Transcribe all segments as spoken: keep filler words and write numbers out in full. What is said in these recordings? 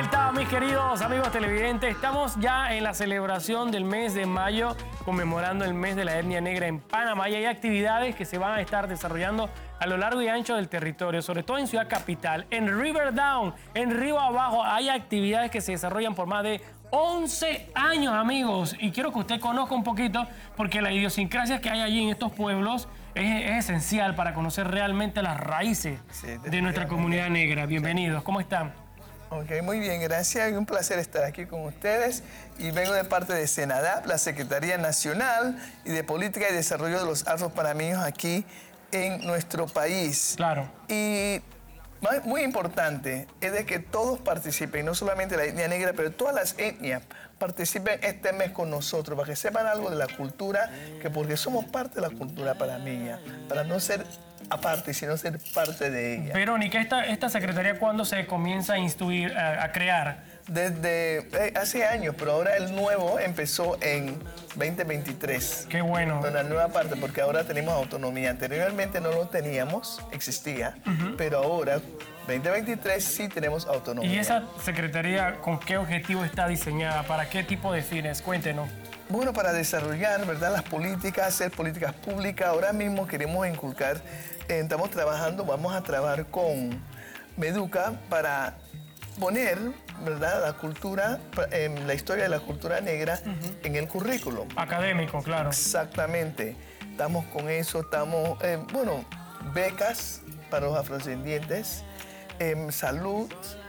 vuelta, mis queridos amigos televidentes. Estamos ya en la celebración del mes de mayo, conmemorando el mes de la etnia negra en Panamá. Y hay actividades que se van a estar desarrollando a lo largo y ancho del territorio, sobre todo en Ciudad Capital, en River Down, en Río Abajo. Hay actividades que se desarrollan por más de once años, amigos. Y quiero que usted conozca un poquito, porque la idiosincrasia que hay allí en estos pueblos es, es esencial para conocer realmente las raíces sí, de nuestra comunidad negra. Bienvenidos, ¿cómo están? Ok, muy bien, gracias. Un placer estar aquí con ustedes. Y vengo de parte de SENADAP, la Secretaría Nacional y de Política y Desarrollo de los Afro-Panameños aquí en nuestro país. Claro. Y muy importante es de que todos participen, no solamente la etnia negra, pero todas las etnias participen este mes con nosotros, para que sepan algo de la cultura, que porque somos parte de la cultura panameña, para no ser aparte, sino ser parte de ella. Verónica, ¿esta, esta secretaría cuándo se comienza a instruir, a, a crear? Desde eh, hace años, pero ahora el nuevo empezó en veinte veintitrés. Qué bueno. Con la nueva parte, porque ahora tenemos autonomía. Anteriormente no lo teníamos, existía, uh-huh. pero ahora, veinte veintitrés, sí tenemos autonomía. ¿Y esa secretaría con qué objetivo está diseñada? ¿Para qué tipo de fines? Cuéntenos. Bueno, para desarrollar, ¿verdad?, las políticas, hacer políticas públicas. Ahora mismo queremos inculcar, eh, estamos trabajando, vamos a trabajar con Meduca para poner, ¿verdad?, la cultura, eh, la historia de la cultura negra uh-huh. en el currículo. Académico, claro. Exactamente. Estamos con eso, estamos, eh, bueno, becas para los afrodescendientes, eh, salud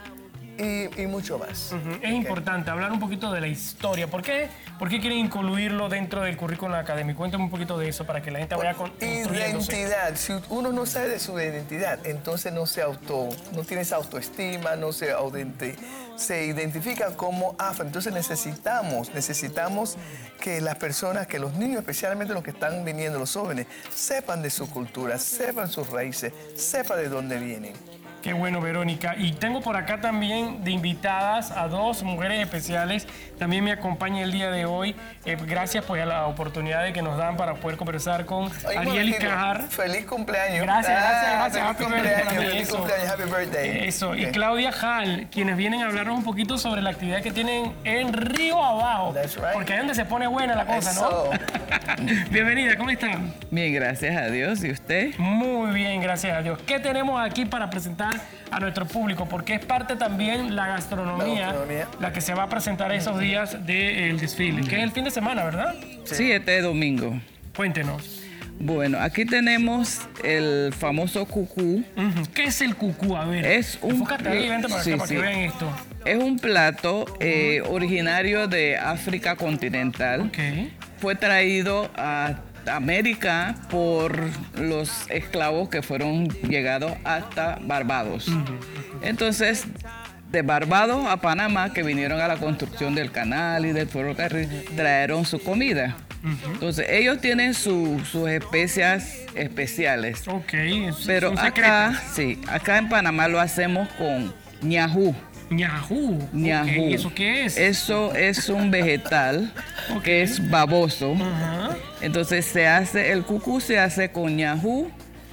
y, y mucho más. Uh-huh. Es okay. importante hablar un poquito de la historia. ¿Por qué, ¿Por qué quieren incluirlo dentro del currículo académico? Cuéntame un poquito de eso para que la gente vaya con identidad. Si uno no sabe de su identidad, entonces no se auto, no tiene esa autoestima, no se, audente, se identifica como afro. Entonces necesitamos, necesitamos que las personas, que los niños, especialmente los que están viniendo, los jóvenes, sepan de su cultura, sepan sus raíces, sepan de dónde vienen. Qué bueno, Verónica. Y tengo por acá también de invitadas a dos mujeres especiales. También me acompaña el día de hoy. Eh, gracias pues, a la oportunidad de que nos dan para poder conversar con Oye, Ariely Cajar. Feliz cumpleaños. Gracias, gracias, ah, gracias. Feliz Happy cumpleaños, birthday. feliz Eso. cumpleaños, happy birthday. Eso. Okay. Y Claudia Hall, quienes vienen a hablarnos un poquito sobre la actividad que tienen en Río Abajo. That's right. Porque ahí es donde se pone buena la cosa, Eso. ¿no? Bienvenida, ¿cómo están? Bien, gracias a Dios. ¿Y usted? Muy bien, gracias a Dios. ¿Qué tenemos aquí para presentar a nuestro público? Porque es parte también la gastronomía, la, gastronomía. la que se va a presentar esos días del desfile, que es el fin de semana, ¿verdad? Sí, sí, este domingo. Cuéntenos. Bueno, aquí tenemos el famoso cucú. Uh-huh. ¿Qué es el cucú? A ver, es un enfócate ahí, vente para, sí, acá, para sí. que vean esto. Es un plato eh, originario de África continental. Okay. Fue traído a América por los esclavos que fueron llegados hasta Barbados. Uh-huh. Entonces, de Barbados a Panamá, que vinieron a la construcción del canal y del ferrocarril, trajeron su comida. Uh-huh. Entonces, ellos tienen su, sus especias especiales. Ok, pero acá, sí, acá en Panamá lo hacemos con ñajú. Ñajú. Ñajú. Okay. ¿Y eso qué es? Eso es un vegetal okay. que es baboso. Uh-huh. Entonces se hace, el cucú se hace con ñajú,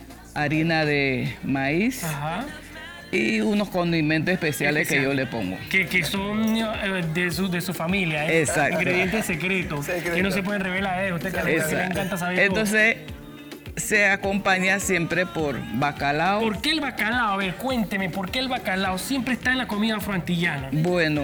harina de maíz uh-huh. y unos condimentos especiales Especial. que yo le pongo. Que, que son de su, de su familia, ¿eh? Exacto. Ingredientes secretos. Secreto. Que no se pueden revelar, ¿eh? Usted que le encanta saber. Entonces, se acompaña siempre por bacalao. ¿Por qué el bacalao? A ver, cuénteme, ¿por qué el bacalao siempre está en la comida afroantillana? Bueno,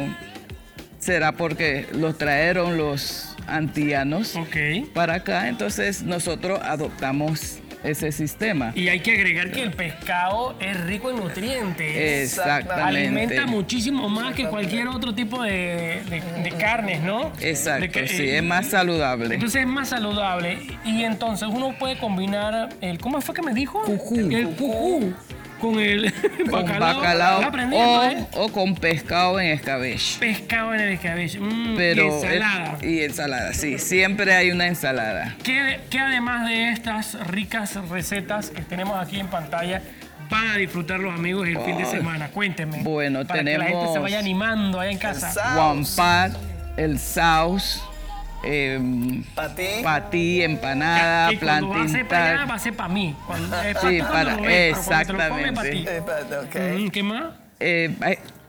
será porque los trajeron los antillanos okay. para acá, entonces nosotros adoptamos ese sistema. Y hay que agregar que el pescado es rico en nutrientes. Exactamente. Alimenta muchísimo más que cualquier otro tipo de, de, de carnes, ¿no? Exacto, que, sí, eh, es más saludable. Entonces es más saludable. Y entonces uno puede combinar el, ¿cómo fue que me dijo? Cucú. El cucú. Con el con bacalao, bacalao o, ¿eh? o con pescado en escabeche. Pescado en el escabeche. Mm, Pero y ensalada. Es, y ensalada, sí. Siempre hay una ensalada. ¿Qué, qué además de estas ricas recetas que tenemos aquí en pantalla van a disfrutar los amigos el oh, fin de semana? Cuéntenme. Bueno, para tenemos... que la gente se vaya animando allá en casa. Wampat, el saus. Eh, patí, patí, empanada, que cuando va a ser para allá, va a ser para mí. Cuando, eh, sí, para, ves, exactamente. Come, okay. Okay. ¿Qué más? Eh,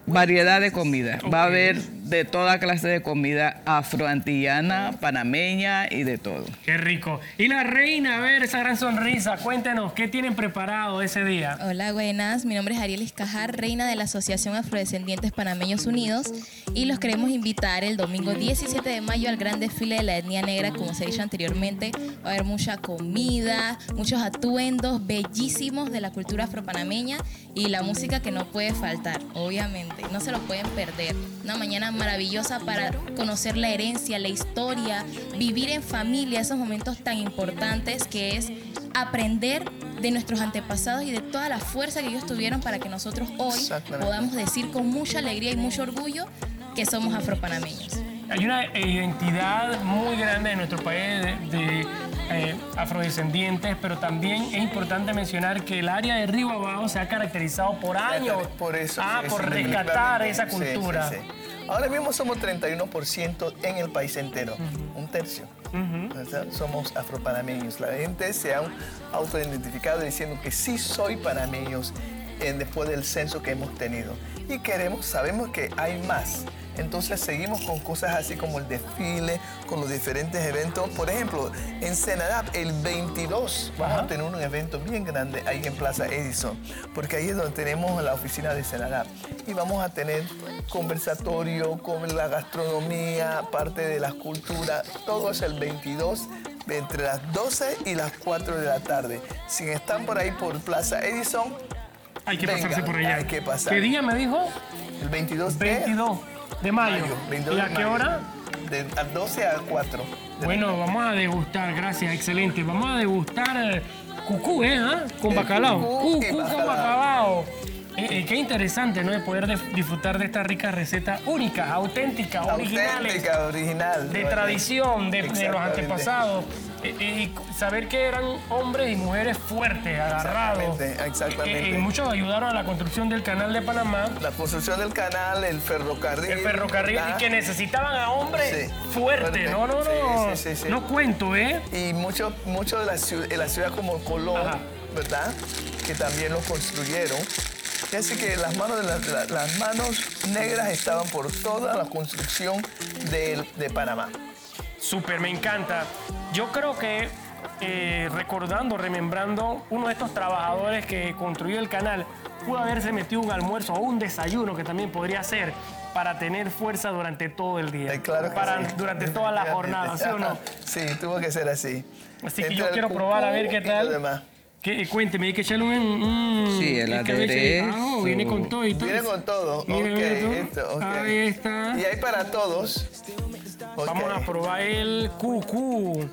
variedad de comida. Okay. Va a haber de toda clase de comida afroantillana, panameña y de todo. Qué rico. Y la reina, a ver, esa gran sonrisa, cuéntenos, ¿qué tienen preparado ese día? Hola, buenas. Mi nombre es Ariel Escajar, reina de la Asociación Afrodescendientes Panameños Unidos, y los queremos invitar el domingo diecisiete de mayo al gran desfile de la etnia negra. Como se ha dicho anteriormente, va a haber mucha comida, muchos atuendos bellísimos de la cultura afropanameña y la música que no puede faltar, obviamente. No se lo pueden perder. Una mañana maravillosa para conocer la herencia, la historia, vivir en familia, esos momentos tan importantes que es aprender de nuestros antepasados y de toda la fuerza que ellos tuvieron para que nosotros hoy podamos decir con mucha alegría y mucho orgullo que somos afropanameños. Hay una identidad muy grande en nuestro país de, de eh, afrodescendientes, pero también es importante mencionar que el área de Río Abajo se ha caracterizado por años por, eso, ah, sí, por sí, rescatar esa cultura. Sí, sí, sí. Ahora mismo somos treinta y uno por ciento en el país entero, uh-huh. un tercio. Uh-huh. Somos afropanameños. La gente se ha autoidentificado diciendo que sí soy panameños en, después del censo que hemos tenido. Y queremos, sabemos que hay más. Entonces seguimos con cosas así como el desfile, con los diferentes eventos. Por ejemplo, en Senadab, el veintidós, vamos Ajá. a tener un evento bien grande ahí en Plaza Edison, porque ahí es donde tenemos la oficina de Senadab. Y vamos a tener conversatorio con la gastronomía, parte de la cultura. Todo es el veintidós, entre las doce y las cuatro de la tarde. Si están por ahí por Plaza Edison, hay que venga, pasarse por allá. Hay que pasar. ¿Qué día me dijo? El veintidós. veintidós. De mayo. mayo veintidós ¿Y a de qué mayo. hora? De a doce a cuatro. Bueno, vamos a degustar, gracias, excelente. Vamos a degustar cucú, ¿eh? ¿Ah? Con bacalao. Cucú, cucú con bacalao. Eh, eh, qué interesante, ¿no? De poder de, disfrutar de estas ricas recetas únicas, auténticas, originales. Auténtica, original. De tradición, de, de los antepasados. Eh, eh, y saber que eran hombres y mujeres fuertes, agarrados. Exactamente, exactamente. Eh, eh, muchos ayudaron a la construcción del canal de Panamá. La construcción del canal, el ferrocarril. El ferrocarril, ¿verdad? Y que necesitaban a hombres sí, fuertes. fuerte. No, no, no. Sí, sí, sí, sí. No cuento, ¿eh? Y mucho, mucho de la ciudad, de la ciudad como Colón, Ajá. ¿verdad? Que también lo construyeron. Así que las manos, de la, la, las manos negras estaban por toda la construcción de, de Panamá. Súper, me encanta. Yo creo que eh, recordando, remembrando, uno de estos trabajadores que construyó el canal pudo haberse metido un almuerzo o un desayuno que también podría ser para tener fuerza durante todo el día. Eh, claro que para, sí. Durante toda la jornada, ¿sí o no? Sí, tuvo que ser así. Así que Entre yo quiero probar a ver qué tal. ¿Qué? Cuénteme, hay que echarle un... un sí, el aderezo. Ah, viene con todo y todo. Viene con todo. Mira, okay, esto, okay. Ahí está. Y hay para todos. Okay. Vamos a probar el cucú.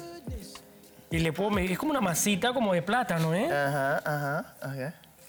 Y le puedo medir, es como una masita como de plátano, ¿eh? Ajá, ajá, okay.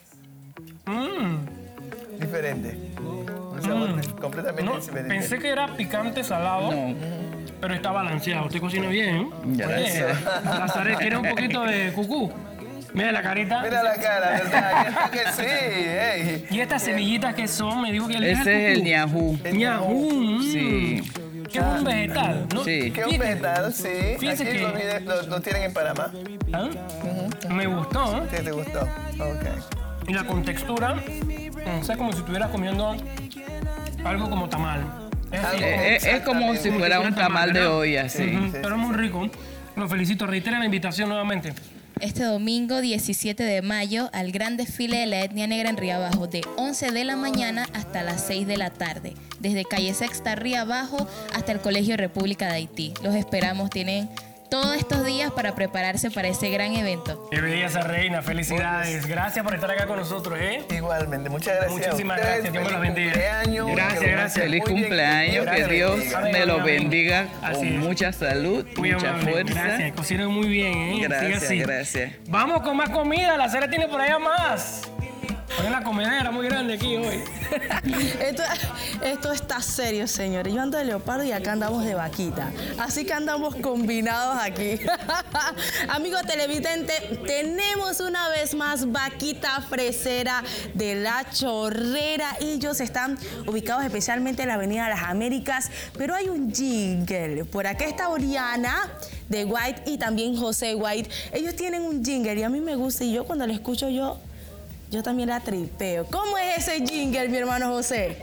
Mmm. Diferente. Un sabor mm. completamente no, diferente. Pensé que era picante, salado. No. Pero está balanceado. Usted cocina bien, ¿eh? Ya Oye, Nazaret, ¿quiere un poquito de cucú? Mira la carita. Mira la cara, ¿verdad? que sí. Hey. ¿Y estas semillitas que son? Me digo que el Ese es el ñajú. ñajú. Mm. Sí. Que es un vegetal, ¿no? Sí. Que es un vegetal, sí. Fíjese Aquí que... lo, lo, lo tienen en Panamá. ¿Ah? Uh-huh. Me gustó, ¿eh? ¿Qué te gustó? Ok. Y la contextura, o sea, como si estuvieras comiendo algo como tamal. Es, así, es, es como si fuera un tamal de olla, sí. Uh-huh. Sí. Pero es muy rico. Lo felicito. Reitera la invitación nuevamente. Este domingo diecisiete de mayo al gran desfile de la etnia negra en Río Abajo de once de la mañana hasta las seis de la tarde, desde calle Sexta Río Abajo hasta el Colegio República de Haití. Los esperamos, tienen todos estos días para prepararse para ese gran evento. Qué belleza, reina, felicidades. Gracias por estar acá con nosotros, ¿eh? Igualmente, muchas gracias. Muchísimas gracias, Dios me los bendiga. Cumpleaños, gracias, gracias. Feliz cumpleaños, que Dios me lo bendiga con mucha salud, muy mucha amable. fuerza. Gracias, cocinan muy bien, ¿eh? Gracias, así. gracias. Vamos con más comida, la Cera tiene por allá más. Hay una comedera muy grande aquí hoy. Esto, esto está serio, señores. Yo ando de leopardo y acá andamos de vaquita. Así que andamos combinados aquí. Amigos televidentes, tenemos una vez más vaquita fresera de La Chorrera. Ellos están ubicados especialmente en la Avenida Las Américas, pero hay un jingle. Por acá está Oriana de White y también José White. Ellos tienen un jingle y a mí me gusta y yo cuando lo escucho yo... Yo también la tripeo. ¿Cómo es ese jingle, mi hermano José?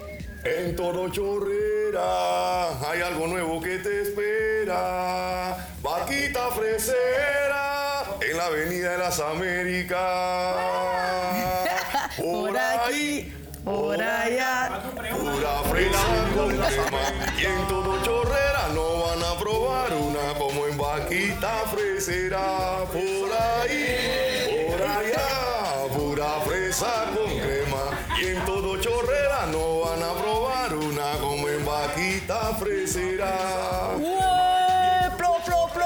En todo Chorrera hay algo nuevo que te espera. Vaquita fresera en la Avenida de las Américas. Por aquí, por allá. Pura fresa con crema. Y en todo Chorrera no van a probar una como en Vaquita fresera. Por ahí, por allá. Pura fresa con crema. Y en todo Chorrera no van a probar una como en Vaquita fresera. ¡Ué! ¡Plo, plo, plo!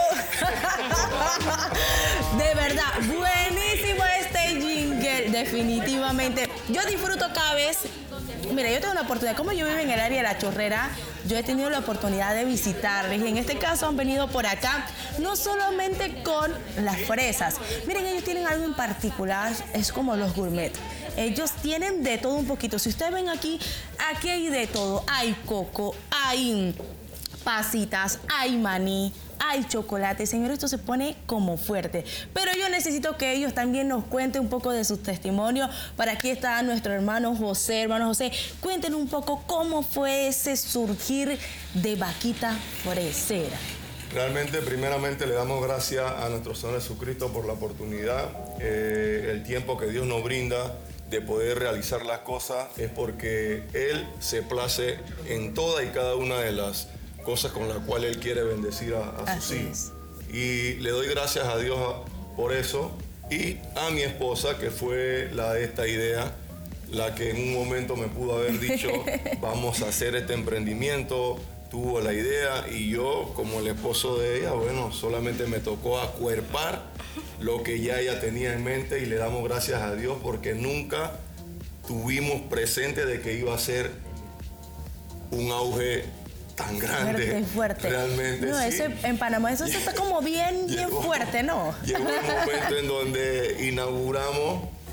De verdad, buenísimo este jingle, definitivamente. Yo disfruto cada vez. Mira, yo tengo la oportunidad, como yo vivo en el área de La Chorrera, yo he tenido la oportunidad de visitarles. Y en este caso han venido por acá, no solamente con las fresas. Miren, ellos tienen algo en particular, es como los gourmet. Ellos tienen de todo un poquito. Si ustedes ven aquí, aquí hay de todo. Hay coco, hay pasitas, hay maní, hay chocolate. Señor, esto se pone como fuerte. Pero yo necesito que ellos también nos cuenten un poco de sus testimonios. Para aquí está nuestro hermano José. Hermano José, cuéntenos un poco cómo fue ese surgir de Vaquita Fresera. Realmente, primeramente, le damos gracias a nuestro Señor Jesucristo por la oportunidad, eh, el tiempo que Dios nos brinda de poder realizar las cosas, es porque Él se place en toda y cada una de las cosas con las cuales Él quiere bendecir a, a sus hijos. Y le doy gracias a Dios por eso, y a mi esposa, que fue la de esta idea, la que en un momento me pudo haber dicho, vamos a hacer este emprendimiento. Tuvo la idea y yo, como el esposo de ella, bueno, solamente me tocó acuerpar lo que ya ella tenía en mente, y le damos gracias a Dios porque nunca tuvimos presente de que iba a ser un auge tan grande. Fuerte, fuerte. Realmente, no, sí. ese, en Panamá eso está como bien, bien Llegó- fuerte, ¿no? Llegó el momento en donde inauguramos